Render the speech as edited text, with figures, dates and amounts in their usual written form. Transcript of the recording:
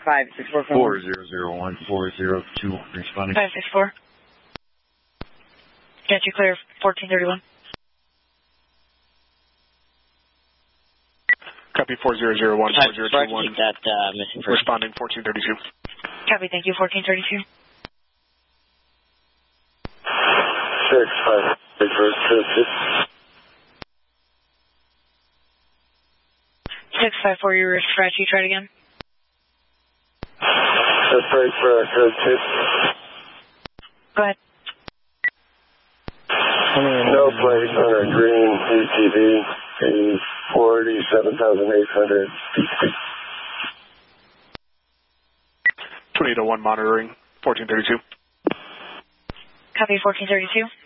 564. 4001 402 responding. 564. Get you clear 1431. Copy 4001 4021. That missing person. Responding 1432. Copy, thank you, 1432. 654, you're scratchy, try it again. That's right for code 2. Go ahead. No place on our green ATV, a 47,800. 2801 monitoring 1432. Copy, 1432.